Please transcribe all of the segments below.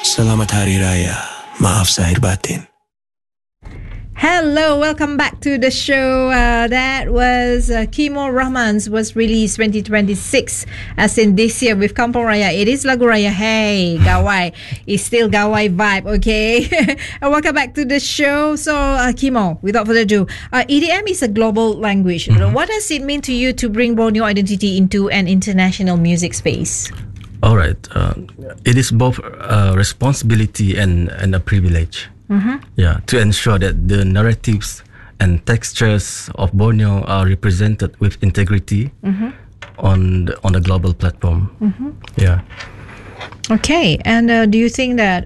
Selamat Hari Raya. Maaf zahir batin. Hello, welcome back to the show. That was Kimo Rahman's was released 2026 as in this year with Kampung Raya. It is Lagu Raya. Hey, Gawai. It's still Gawai vibe, okay? And welcome back to the show. So, Kimo, without further ado, EDM is a global language. What does it mean to you to bring Borneo identity into an international music space? All right. It is both a responsibility and a privilege. Yeah, to ensure that the narratives and textures of Borneo are represented with integrity on the global platform. Yeah. Okay, and do you think that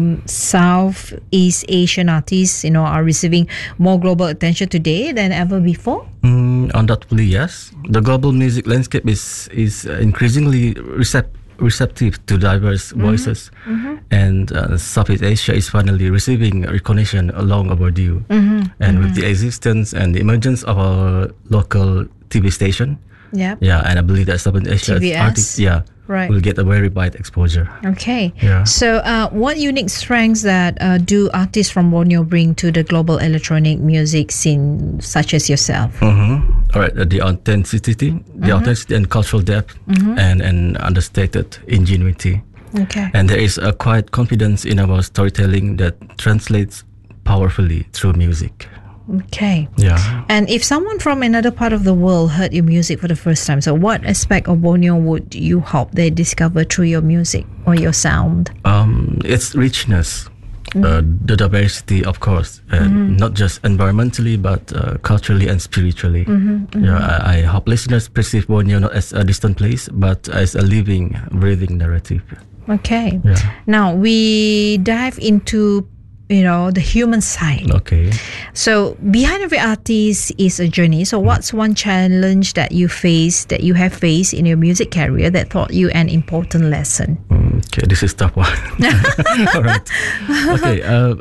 Southeast Asian artists, are receiving more global attention today than ever before? Undoubtedly, yes. The global music landscape is increasingly receptive to diverse voices, and Southeast Asia is finally receiving recognition long overdue. And with the existence and the emergence of our local TV station, and I believe that Southeast Asia artists, will get a very wide exposure. Okay. Yeah. So, what unique strengths that do artists from Borneo bring to the global electronic music scene, such as yourself? All right, the authenticity and cultural depth, and understated ingenuity. Okay. And there is a quiet confidence in our storytelling that translates powerfully through music. Okay. Yeah. And if someone from another part of the world heard your music for the first time, so what aspect of Borneo would you hope they discover through your music or your sound? Its richness, the diversity, of course, not just environmentally but culturally and spiritually. Yeah, I hope listeners perceive Borneo not as a distant place but as a living, breathing narrative. Okay. Yeah. Now we dive into the human side. Okay. So behind every artist is a journey. So what's one challenge that you have faced in your music career that taught you an important lesson? Okay, this is tough one. All right. Okay.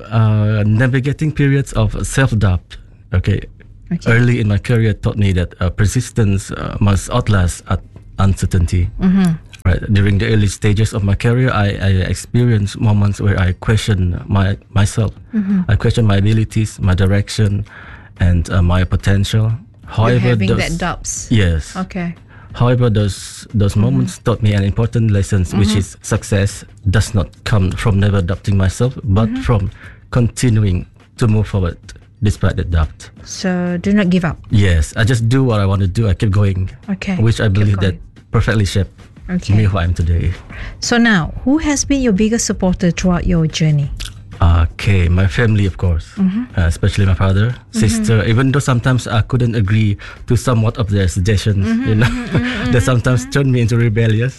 Navigating periods of self-doubt. Okay. Early in my career taught me that persistence must outlast uncertainty. Right. During the early stages of my career, I experienced moments where I questioned myself. I questioned my abilities, my direction, and my potential. However, that doubts. Yes. Okay. However, those moments taught me an important lesson, which is success does not come from never doubting myself, but from continuing to move forward despite the doubt. So do not give up. Yes, I just do what I want to do. I keep going. Okay. Which I believe that perfectly shaped me who I am today. So now, who has been your biggest supporter throughout your journey? Okay, my family, of course, especially my father, sister. Even though sometimes I couldn't agree to somewhat of their suggestions, that sometimes turned me into rebellious.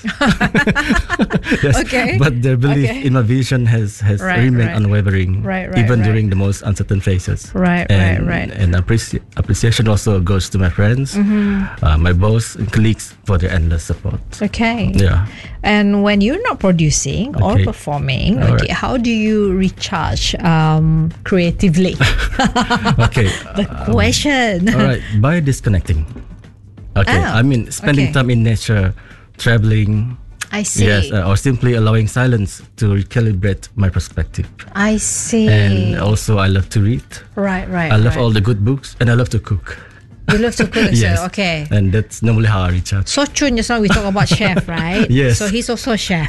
Yes, okay. But their belief in my vision has remained unwavering, even during the most uncertain phases. And appreciation also goes to my friends, my boss, and colleagues for their endless support. Okay. Yeah. And when you're not producing or performing, how do you recharge creatively? Okay. The question. All right. By disconnecting. Okay. I mean, spending time in nature, traveling. I see. Yes, or simply allowing silence to recalibrate my perspective. I see. And also, I love to read. Right. I love all the good books, and I love to cook. You love to cook, yes. So okay. And that's normally how I recharge. So Chun, just now we talk about chef, right? Yes. So he's also a chef.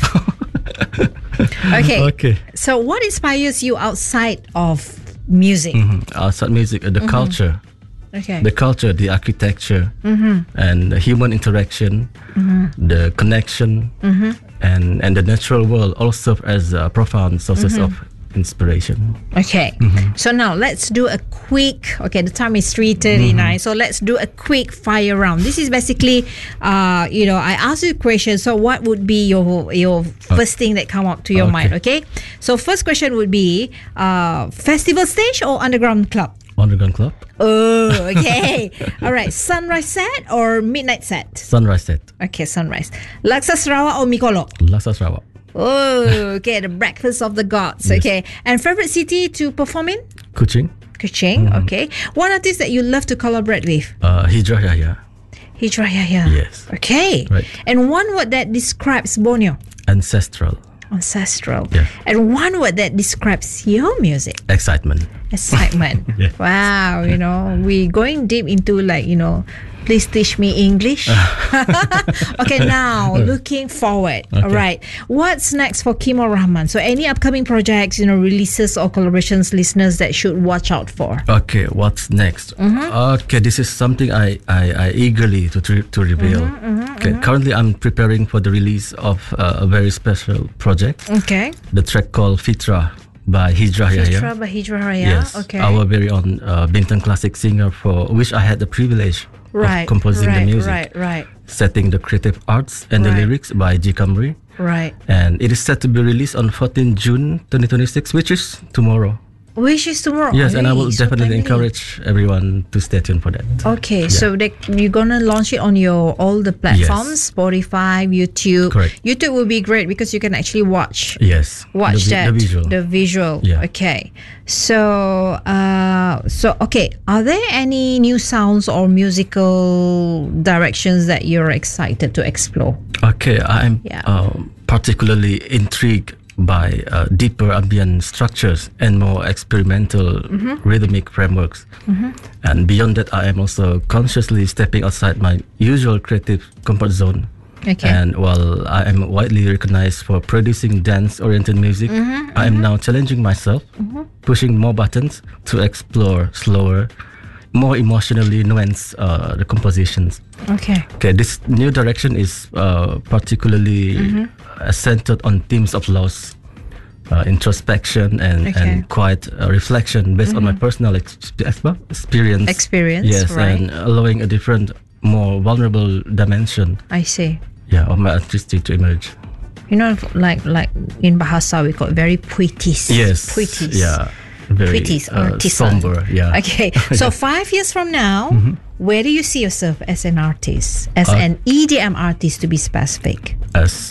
Okay. So what inspires you outside of music? Outside music, the culture. Okay. The culture, the architecture, and the human interaction, the connection, and the natural world all serve as profound sources of inspiration. Okay. So now let's do a quick, the time is 3:39, so let's do a quick fire round. This is basically I ask you a question, so what would be your first thing that come up to your mind? Okay, so first question would be festival stage or underground club? Underground club. Oh, okay. All right, sunrise set or midnight set? Sunrise set. Okay, sunrise. Laksa Sarawak or Mikolo? Laksa Sarawak. Oh, okay, the breakfast of the gods. Yes. Okay, and favorite city to perform in? Kuching. Okay. One artist that you love to collaborate with? Hijrah Yahya. Hijrah Yahya. Yes. Okay. Right. And one word that describes Borneo? Ancestral. Ancestral. Yeah. And one word that describes your music. Excitement. Excitement. Yeah. Wow, we're going deep into please teach me English. Okay, now looking forward. Okay. All right. What's next for Kimo Rahman? So any upcoming projects, releases or collaborations listeners that should watch out for? Okay, what's next? Okay, this is something I eagerly to reveal. Okay, currently I'm preparing for the release of a very special project. Okay. The track called Fitra by Hijrah Yahya. Fitra by Hijrah Yahya. Yes, Okay. our very own Bintang Classic singer, for which I had the privilege of composing the music, Right. setting the creative arts and the Right. lyrics by G. Kamri. Right. And it is set to be released on 14 June 2026, which is tomorrow. Which is tomorrow. Yes, and I will Really? So definitely timely. encourage everyone to stay tuned for that. Okay, so you're gonna launch it on all the platforms, Spotify, YouTube. Correct. YouTube will be great because you can actually watch Yes. that. The visual. Yeah. Okay. So okay, are there any new sounds or musical directions that you're excited to explore? Okay, I'm Yeah. particularly intrigued by deeper ambient structures and more experimental rhythmic frameworks. And beyond that, I am also consciously stepping outside my usual creative comfort zone. Okay. And while I am widely recognized for producing dance-oriented music, I am now challenging myself, pushing more buttons to explore slower, more emotionally nuanced the compositions. Okay. Okay, this new direction is particularly centered on themes of loss, introspection, and quiet reflection based on my personal experience. Yes, right. and allowing a different, more vulnerable dimension, I see. of my artistry to emerge. Like in Bahasa we call it very puitis. Yes. Puitis. Yeah. Very Puitis or somber. Yeah. Okay. So 5 years from now, where do you see yourself as an artist, as an EDM artist to be specific? As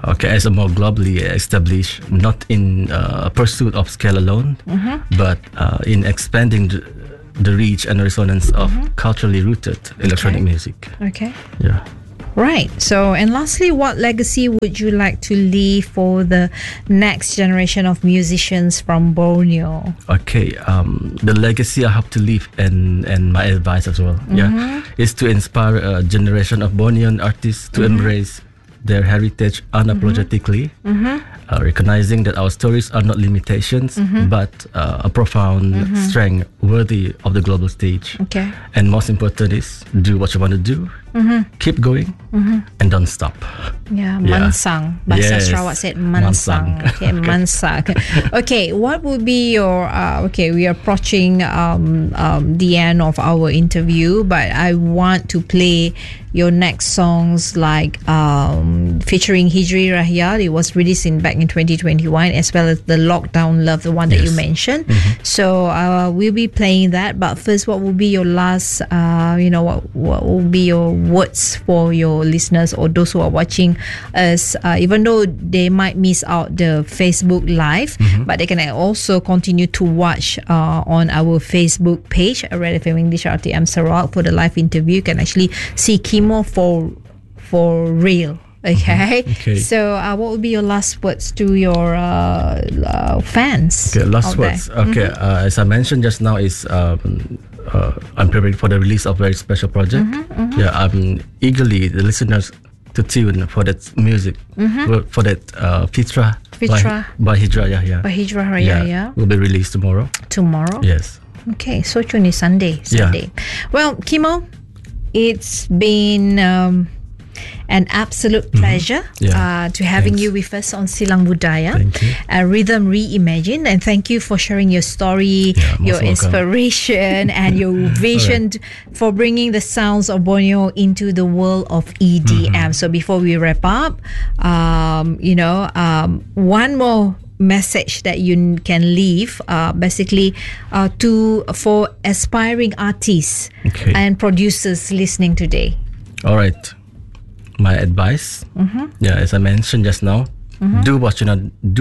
a more globally established, not in pursuit of scale alone, but in expanding the reach and resonance of culturally rooted electronic music. Okay. Yeah. Right. So, and lastly, what legacy would you like to leave for the next generation of musicians from Borneo? Okay. The legacy I hope to leave and my advice as well, is to inspire a generation of Bornean artists to embrace their heritage unapologetically, recognizing that our stories are not limitations, but a profound strength worthy of the global stage. Okay. And most important is do what you want to do, keep going, and don't stop. Yeah, Yeah. mansang. Bahasa Yes. Sarawak said mansang. Mansang. Okay, mansang. Okay, what would be your? We are approaching the end of our interview, but I want to play your next songs like featuring Hijrah Yahya. It was released back in 2021, as well as the Lockdown Love, the one that you Yes. mentioned. So we'll be playing that. But first, what will be your last? What will be your words for your listeners or those who are watching us? Even though they might miss out the Facebook Live, but they can also continue to watch on our Facebook page, Red FM English RTM Sarawak, for the live interview. You can actually see Kimo for real. Okay. Okay. So, what would be your last words to your fans? Okay, last out there? words. Okay, as I mentioned just now, is I'm preparing for the release of a very special project. Yeah, I'm eagerly the listeners to tune for that music, for that Fitra by Hijrah Yahya. By Hijrah Yahya. Will be released tomorrow. Tomorrow. Yes. Okay, so tune is Sunday. Yeah. Well, Kimo, it's been an absolute pleasure Yeah. to having Thanks. you with us on Silang Budaya, Thank you. Rhythm Reimagined, and thank you for sharing your story, Yeah, most your welcome. inspiration, and your vision for bringing the sounds of Borneo into the world of EDM. So before we wrap up, one more message that you can leave for aspiring artists Okay. and producers listening today. All right. My advice, as I mentioned just now, do what you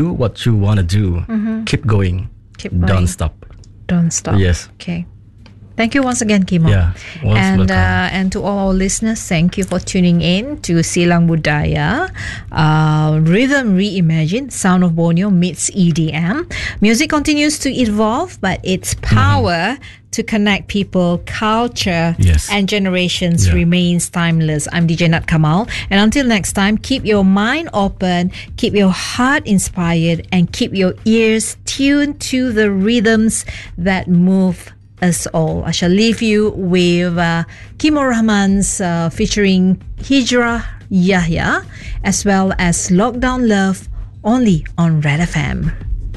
want to do. Keep going. Keep going. Don't stop. Don't stop. Yes. Okay. Thank you once again, Kimo. Yeah, welcome. And to all our listeners, thank you for tuning in to Silang Budaya, Rhythm Reimagined, Sound of Borneo meets EDM. Music continues to evolve, but its power to connect people, culture, and generations remains timeless. I'm DJ Nat Kamal, and until next time, keep your mind open, keep your heart inspired, and keep your ears tuned to the rhythms that move us all. I shall leave you with Kimo Rahman's featuring Hijrah Yahya, as well as Lockdown Love, only on Red FM.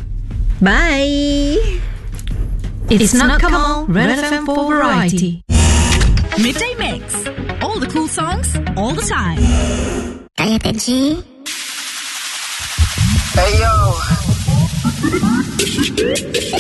Bye. It's not Kamal, Red FM for variety. Midday Mix. All the cool songs, all the time. Pay attention. Hey yo.